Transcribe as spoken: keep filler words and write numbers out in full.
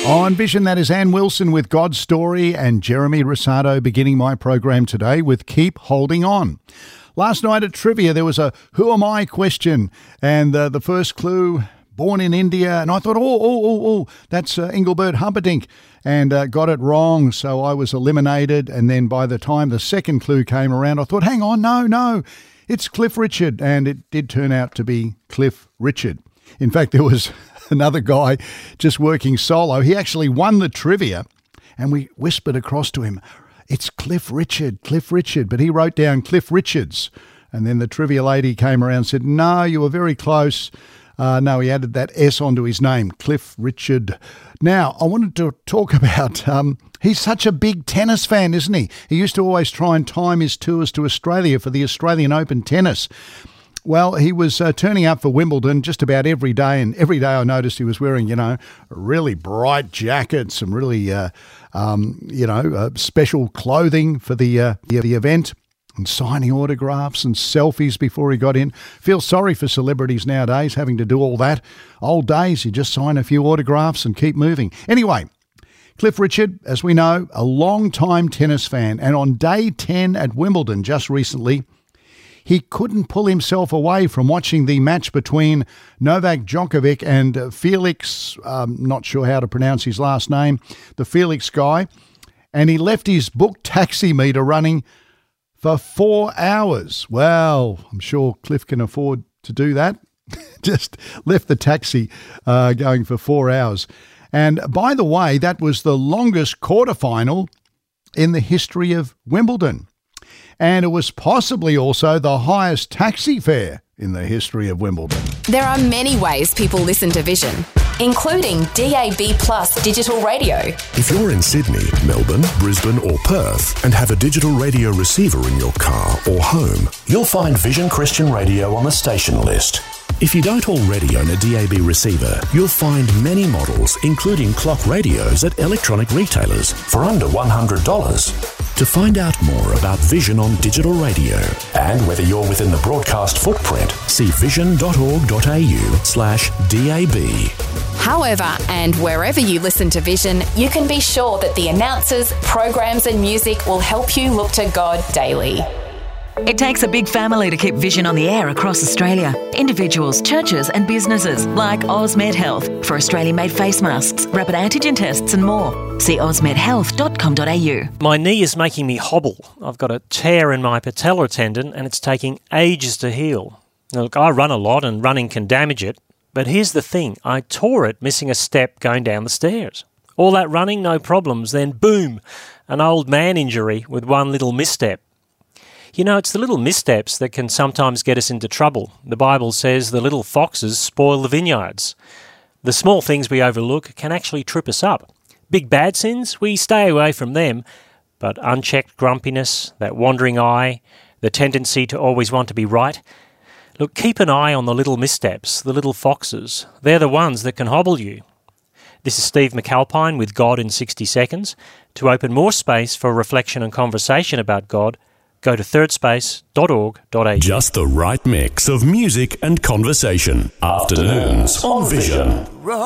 On Vision, that is Ann Wilson with God's Story and Jeremy Rosado beginning my program today with Keep Holding On. Last night at Trivia, there was a who am I question, and uh, the first clue, born in India, and I thought, oh, oh, oh, oh, that's uh, Engelbert Humperdinck, and uh, got it wrong, so I was eliminated, and then by the time the second clue came around, I thought, hang on, no, no, it's Cliff Richard, and it did turn out to be Cliff Richard. In fact, there was another guy just working solo. He actually won the trivia, and we whispered across to him, it's Cliff Richard, Cliff Richard. But he wrote down Cliff Richards. And then the trivia lady came around and said, no, you were very close. Uh, no, he added that S onto his name, Cliff Richard. Now, I wanted to talk about, um, he's such a big tennis fan, isn't he? He used to always try and time his tours to Australia for the Australian Open tennis. Well, he was uh, turning up for Wimbledon just about every day, and every day I noticed he was wearing, you know, a really bright jacket, some really, uh, um, you know, uh, special clothing for the, uh, the the event, and signing autographs and selfies before he got in. Feel sorry for celebrities nowadays having to do all that. Old days, you just sign a few autographs and keep moving. Anyway, Cliff Richard, as we know, a long-time tennis fan, and on day ten at Wimbledon just recently, he couldn't pull himself away from watching the match between Novak Djokovic and Felix, um, not sure how to pronounce his last name, the Felix guy, and he left his book taxi meter running for four hours. Well, I'm sure Cliff can afford to do that. Just left the taxi uh, going for four hours. And by the way, that was the longest quarterfinal in the history of Wimbledon. And it was possibly also the highest taxi fare in the history of Wimbledon. There are many ways people listen to Vision, including D A B plus digital radio. If you're in Sydney, Melbourne, Brisbane or Perth and have a digital radio receiver in your car or home, you'll find Vision Christian Radio on the station list. If you don't already own a D A B receiver, you'll find many models, including clock radios at electronic retailers for under one hundred dollars. To find out more about Vision on digital radio and whether you're within the broadcast footprint, see vision.org.au slash DAB. However, and wherever you listen to Vision, you can be sure that the announcers, programs and music will help you look to God daily. It takes a big family to keep Vision on the air across Australia. Individuals, churches and businesses like Osmed Health for Australian-made face masks, rapid antigen tests and more. See osmed health dot com dot a u. My knee is making me hobble. I've got a tear in my patellar tendon and it's taking ages to heal. Now, look, I run a lot and running can damage it, but here's the thing. I tore it missing a step going down the stairs. All that running, no problems, then boom, an old man injury with one little misstep. You know, it's the little missteps that can sometimes get us into trouble. The Bible says the little foxes spoil the vineyards. The small things we overlook can actually trip us up. Big bad sins, we stay away from them, but unchecked grumpiness, that wandering eye, the tendency to always want to be right. Look, keep an eye on the little missteps, the little foxes. They're the ones that can hobble you. This is Steve McAlpine with God in sixty seconds. To open more space for reflection and conversation about God, go to third space dot org dot a u. Just the right mix of music and conversation. Afternoons on Vision.